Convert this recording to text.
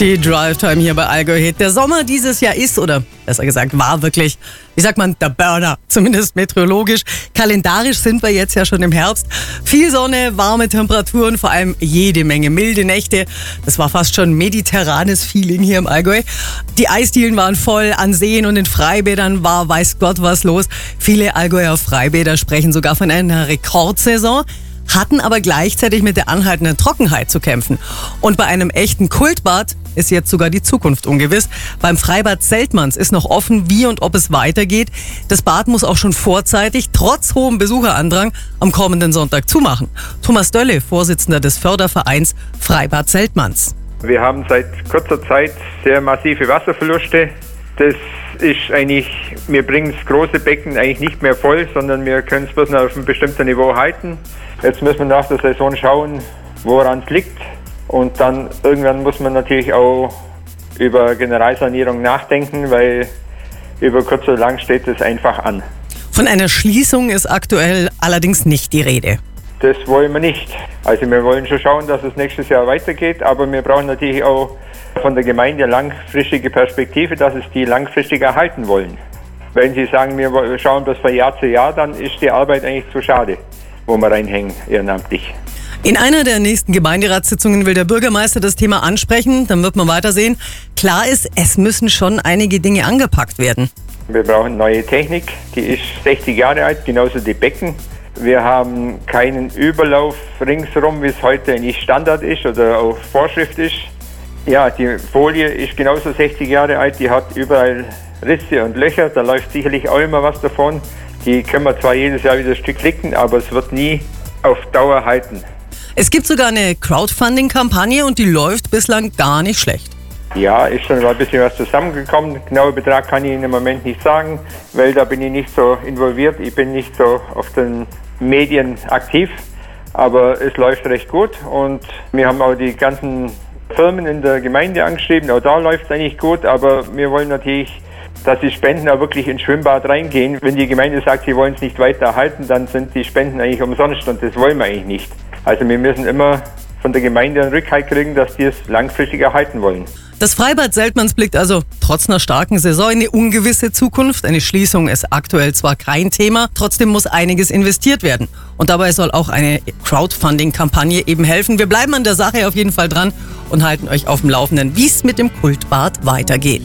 Die Drive-Time hier bei Allgäu Hit. Der Sommer dieses Jahr ist, oder besser gesagt war wirklich, wie sagt man, der Burner. Zumindest meteorologisch. Kalendarisch sind wir jetzt ja schon im Herbst. Viel Sonne, warme Temperaturen, vor allem jede Menge milde Nächte. Das war fast schon mediterranes Feeling hier im Allgäu. Die Eisdielen waren voll, an Seen und in Freibädern war weiß Gott was los. Viele Allgäuer Freibäder sprechen sogar von einer Rekordsaison, hatten aber gleichzeitig mit der anhaltenden Trockenheit zu kämpfen. Und bei einem echten Kultbad ist jetzt sogar die Zukunft ungewiss. Beim Freibad Zeltmanns ist noch offen, wie und ob es weitergeht. Das Bad muss auch schon vorzeitig, trotz hohem Besucherandrang, am kommenden Sonntag zumachen. Thomas Dölle, Vorsitzender des Fördervereins Freibad Zeltmanns. Wir haben seit kurzer Zeit sehr massive Wasserverluste. Das ist eigentlich, wir bringen das große Becken eigentlich nicht mehr voll, sondern wir können es bloß noch auf einem bestimmten Niveau halten. Jetzt müssen wir nach der Saison schauen, woran es liegt. Und dann irgendwann muss man natürlich auch über Generalsanierung nachdenken, weil über kurz oder lang steht es einfach an. Von einer Schließung ist aktuell allerdings nicht die Rede. Das wollen wir nicht. Also wir wollen schon schauen, dass es nächstes Jahr weitergeht, aber wir brauchen natürlich auch von der Gemeinde langfristige Perspektive, dass es die langfristig erhalten wollen. Wenn Sie sagen, wir schauen das von Jahr zu Jahr, dann ist die Arbeit eigentlich zu schade, wo wir reinhängen ehrenamtlich. In einer der nächsten Gemeinderatssitzungen will der Bürgermeister das Thema ansprechen, dann wird man weitersehen. Klar ist, es müssen schon einige Dinge angepackt werden. Wir brauchen neue Technik, die ist 60 Jahre alt, genauso die Becken. Wir haben keinen Überlauf ringsherum, wie es heute nicht Standard ist oder auch Vorschrift ist. Ja, die Folie ist genauso 60 Jahre alt, die hat überall Risse und Löcher, da läuft sicherlich auch immer was davon. Die können wir zwar jedes Jahr wieder ein Stück klicken, aber es wird nie auf Dauer halten. Es gibt sogar eine Crowdfunding-Kampagne und die läuft bislang gar nicht schlecht. Ja, ist schon mal ein bisschen was zusammengekommen. Genauer Betrag kann ich Ihnen im Moment nicht sagen, weil da bin ich nicht so involviert. Ich bin nicht so auf den Medien aktiv, aber es läuft recht gut und wir haben auch die ganzen Firmen in der Gemeinde angeschrieben. Auch da läuft es eigentlich gut, aber wir wollen natürlich, dass die Spenden auch wirklich ins Schwimmbad reingehen. Wenn die Gemeinde sagt, sie wollen es nicht weiter erhalten, dann sind die Spenden eigentlich umsonst und das wollen wir eigentlich nicht. Also wir müssen immer von der Gemeinde einen Rückhalt kriegen, dass die es langfristig erhalten wollen. Das Freibad Zeltmanns blickt also trotz einer starken Saison in eine ungewisse Zukunft. Eine Schließung ist aktuell zwar kein Thema, trotzdem muss einiges investiert werden. Und dabei soll auch eine Crowdfunding-Kampagne eben helfen. Wir bleiben an der Sache auf jeden Fall dran und halten euch auf dem Laufenden, wie es mit dem Kultbad weitergeht.